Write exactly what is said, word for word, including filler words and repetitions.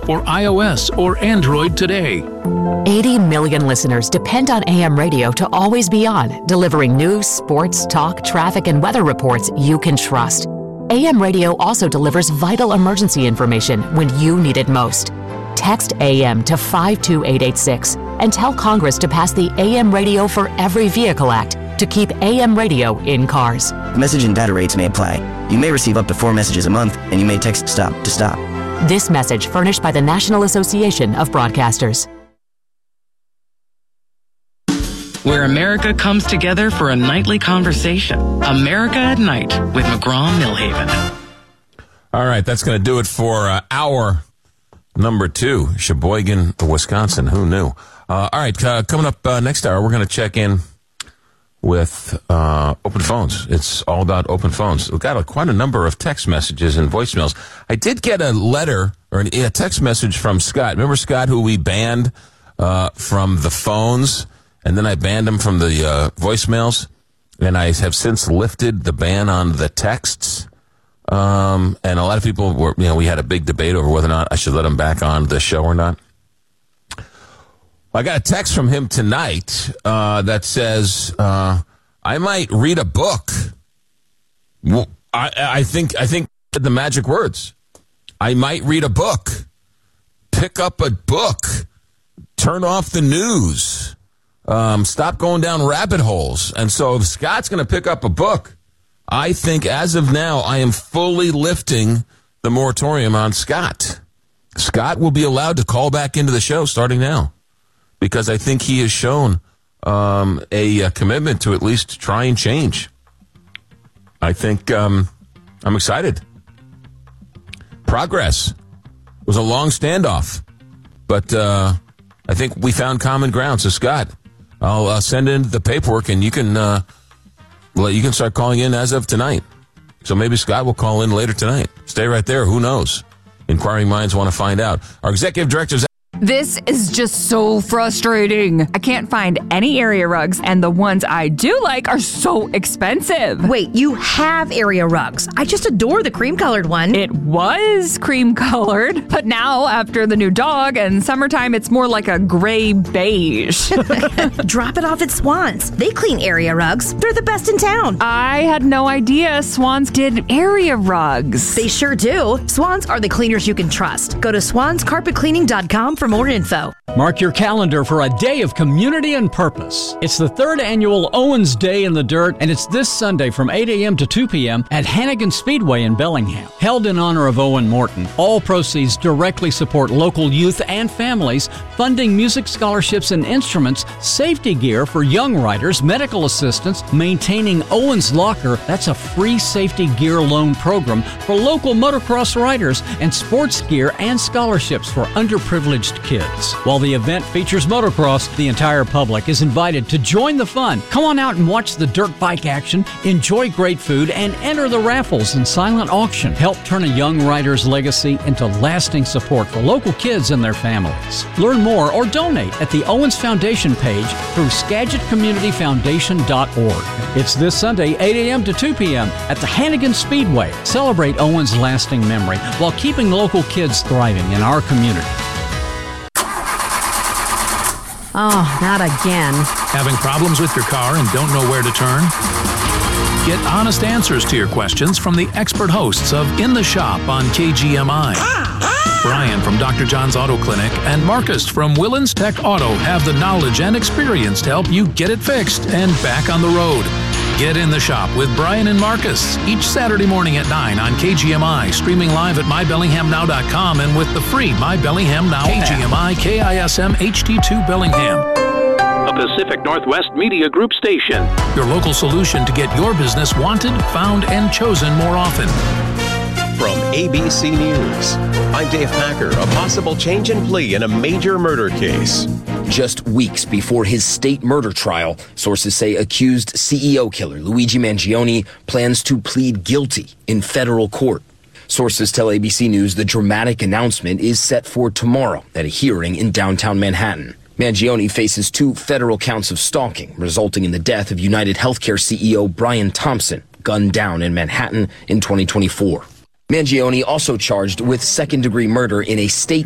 or iOS or Android today. eighty million listeners depend on A M radio to always be on, delivering news, sports, talk, traffic, and weather reports you can trust. A M radio also delivers vital emergency information when you need it most. Text A M to five two eight eight six and tell Congress to pass the A M Radio for Every Vehicle Act to keep A M radio in cars. Message and data rates may apply. You may receive up to four messages a month, and you may text STOP to stop. This message furnished by the National Association of Broadcasters. Where America comes together for a nightly conversation. America at Night with McGraw-Millhaven. All right, that's going to do it for uh, hour number two, Sheboygan, Wisconsin. Who knew? Uh, all right, uh, coming up uh, next hour, we're going to check in with uh, open phones. It's all about open phones. We've got a, quite a number of text messages and voicemails. I did get a letter or an, a text message from Scott. Remember Scott, who we banned uh, from the phones, and then I banned him from the uh, voicemails, and I have since lifted the ban on the texts. Um, and a lot of people were, you know, we had a big debate over whether or not I should let him back on the show or not. I got a text from him tonight uh, that says, uh, I might read a book. Well, I, I think I think the magic words. I might read a book. Pick up a book. Turn off the news. Um, stop going down rabbit holes. And so if Scott's going to pick up a book, I think as of now, I am fully lifting the moratorium on Scott. Scott will be allowed to call back into the show starting now, because I think he has shown um, a, a commitment to at least try and change. I think um, I'm excited. Progress. It was a long standoff, but uh, I think we found common ground. So, Scott, I'll uh, send in the paperwork, and you can uh, well, you can start calling in as of tonight. So maybe Scott will call in later tonight. Stay right there. Who knows? Inquiring minds want to find out. Our executive director's. This is just so frustrating. I can't find any area rugs, and the ones I do like are so expensive. Wait, you have area rugs. I just adore the cream-colored one. It was cream-colored, but now, after the new dog and summertime, it's more like a gray beige. Drop it off at Swans. They clean area rugs. They're the best in town. I had no idea Swans did area rugs. They sure do. Swans are the cleaners you can trust. Go to swans carpet cleaning dot com for more info. Mark your calendar for a day of community and purpose. It's the third annual Owens Day in the Dirt, and it's this Sunday from eight a.m. to two p.m. at Hannigan Speedway in Bellingham. Held in honor of Owen Morton, all proceeds directly support local youth and families, funding music scholarships and instruments, safety gear for young riders, medical assistance, maintaining Owens Locker, that's a free safety gear loan program for local motocross riders, and sports gear and scholarships for underprivileged kids. While the event features motocross, the entire public is invited to join the fun. Come on out and watch the dirt bike action, enjoy great food, and enter the raffles and silent auction. Help turn a young rider's legacy into lasting support for local kids and their families. Learn more or donate at the Owens Foundation page through skagit community foundation dot org. It's this Sunday, eight a.m. to two p.m. at the Hannigan Speedway. Celebrate Owens' lasting memory while keeping local kids thriving in our community. Oh, not again. Having problems with your car and don't know where to turn? Get honest answers to your questions from the expert hosts of In the Shop on K G M I. Brian from Doctor John's Auto Clinic and Marcus from Willens Tech Auto have the knowledge and experience to help you get it fixed and back on the road. Get In the Shop with Brian and Marcus each Saturday morning at nine on K G M I, streaming live at my bellingham now dot com and with the free My Bellingham Now app. K G M I K I S M H D two Bellingham. A Pacific Northwest Media Group station. Your local solution to get your business wanted, found, and chosen more often. From A B C News, I'm Dave Packer. A possible change in plea in a major murder case. Just weeks before his state murder trial, sources say accused C E O killer Luigi Mangione plans to plead guilty in federal court. Sources tell A B C News the dramatic announcement is set for tomorrow at a hearing in downtown Manhattan. Mangione faces two federal counts of stalking, resulting in the death of United Healthcare C E O Brian Thompson, gunned down in Manhattan in twenty twenty-four. Mangione also charged with second-degree murder in a state